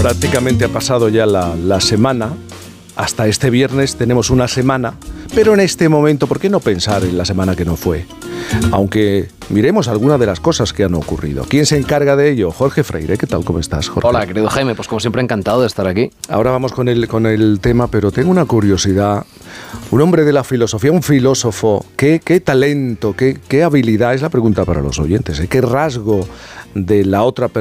Prácticamente ha pasado ya la semana. Hasta este viernes tenemos una semana, pero en este momento, ¿por qué no pensar en la semana que no fue? Aunque miremos algunas de las cosas que han ocurrido. ¿Quién se encarga de ello? Jorge Freire. ¿Qué tal? ¿Cómo estás, Jorge? Hola, querido Jaime. Pues como siempre, encantado de estar aquí. Ahora vamos con el tema, pero tengo una curiosidad. Un hombre de la filosofía, un filósofo, qué talento, qué habilidad, es la pregunta para los oyentes, ¿eh? ¿Qué rasgo de la otra persona